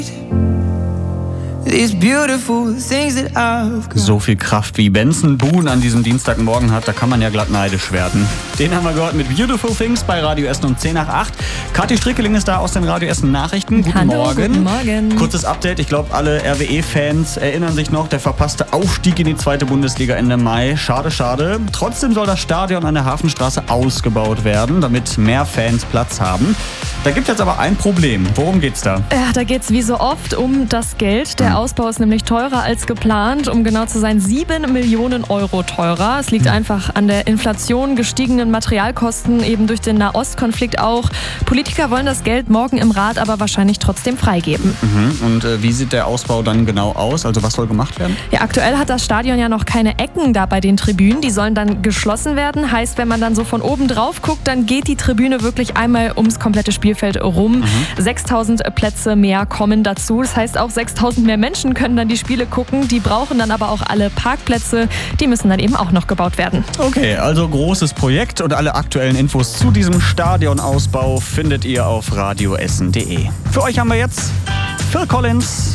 So viel Kraft wie Benson Boone an diesem Dienstagmorgen hat, da kann man ja glatt neidisch werden. Den haben wir gehört mit Beautiful Things bei Radio Essen um 10 nach 8. Kathi Strickeling ist da aus den Radio Essen Nachrichten. Guten Morgen. Guten Morgen. Kurzes Update, ich glaube alle RWE-Fans erinnern sich noch, der verpasste Aufstieg in die 2. Bundesliga Ende Mai. Schade, schade. Trotzdem soll das Stadion an der Hafenstraße ausgebaut werden, damit mehr Fans Platz haben. Da gibt es jetzt aber ein Problem. Worum geht's da? Ja, da geht's wie so oft um das Geld. Der Ausbau ist nämlich teurer als geplant. Um genau zu sein, 7 Millionen Euro teurer. Es liegt einfach an der Inflation, gestiegenen Materialkosten, eben durch den Nahostkonflikt auch. Politiker wollen das Geld morgen im Rat aber wahrscheinlich trotzdem freigeben. Und wie sieht der Ausbau dann genau aus? Also was soll gemacht werden? Ja, aktuell hat das Stadion ja noch keine Ecken da bei den Tribünen. Die sollen dann geschlossen werden. Heißt, wenn man dann so von oben drauf guckt, dann geht die Tribüne wirklich einmal ums komplette Spielfeld rum. 6.000 Plätze mehr kommen dazu. Das heißt, auch 6.000 mehr Menschen können dann die Spiele gucken. Die brauchen dann aber auch alle Parkplätze. Die müssen dann eben auch noch gebaut werden. Okay, also großes Projekt und alle aktuellen Infos zu diesem Stadionausbau findet ihr auf radioessen.de. Für euch haben wir jetzt Phil Collins.